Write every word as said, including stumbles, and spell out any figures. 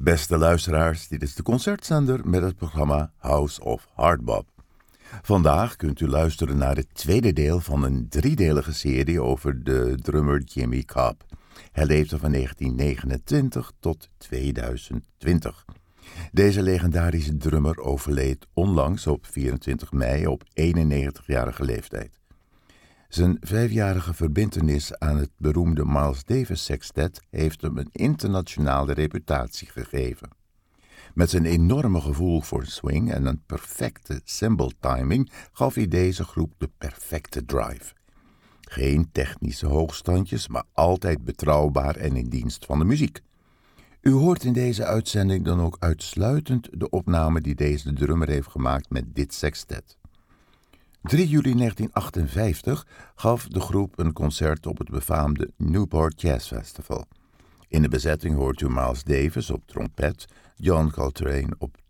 Beste luisteraars, dit is de concertzender met het programma House of Hardbop. Vandaag kunt u luisteren naar het tweede deel van een driedelige serie over de drummer Jimmy Cobb. Hij leefde van negentien negenentwintig tot tweeduizend twintig. Deze legendarische drummer overleed onlangs op vierentwintig mei op eenennegentigjarige leeftijd. Zijn vijfjarige verbintenis aan het beroemde Miles Davis Sextet heeft hem een internationale reputatie gegeven. Met zijn enorme gevoel voor swing en een perfecte cymbal timing gaf hij deze groep de perfecte drive. Geen technische hoogstandjes, maar altijd betrouwbaar en in dienst van de muziek. U hoort in deze uitzending dan ook uitsluitend de opname die deze drummer heeft gemaakt met dit sextet. drie juli negentien achtenvijftig gaf de groep een concert op het befaamde Newport Jazz Festival. In de bezetting hoort u Miles Davis op trompet, John Coltrane op